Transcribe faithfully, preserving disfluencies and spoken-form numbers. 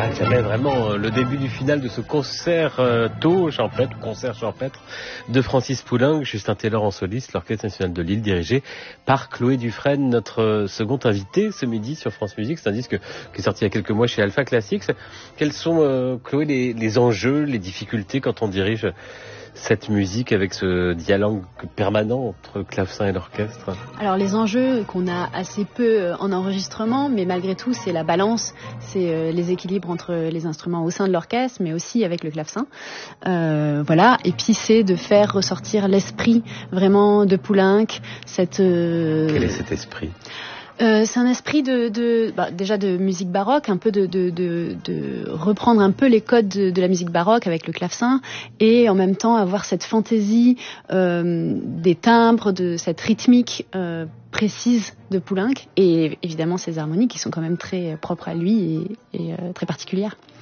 Ah, jamais vraiment le début du final de ce concert euh, tôt champêtre, concert champêtre de Francis Poulenc, Justin Taylor en soliste, l'Orchestre National de Lille, dirigé par Chloé Dufresne, notre second invité ce midi sur France Musique. C'est un disque qui est sorti il y a quelques mois chez Alpha Classics. Quels sont, euh, Chloé, les, les enjeux, les difficultés quand on dirige cette musique avec ce dialogue permanent entre clavecin et l'orchestre? Alors les enjeux qu'on a assez peu en enregistrement, mais malgré tout c'est la balance, c'est les équilibres entre les instruments au sein de l'orchestre, mais aussi avec le clavecin. Euh, voilà. Et puis c'est de faire ressortir l'esprit vraiment de Poulenc. Cette, euh... Quel est cet esprit? Euh, c'est un esprit de, de bah, déjà de musique baroque, un peu de, de, de, de reprendre un peu les codes de, de la musique baroque avec le clavecin, et en même temps avoir cette fantaisie euh, des timbres, de cette rythmique euh, précise de Poulenc, et évidemment ces harmonies qui sont quand même très propres à lui et, et euh, très particulières.